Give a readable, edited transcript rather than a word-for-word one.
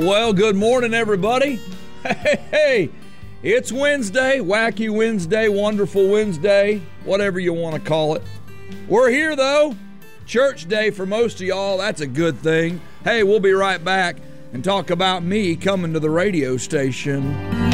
Well, good morning, everybody. Hey, it's Wednesday, Wacky Wednesday, Wonderful Wednesday, whatever you want to call it. We're here, though. Church day for most of y'all. That's a good thing. Hey, we'll be right back and talk about me coming to the radio station.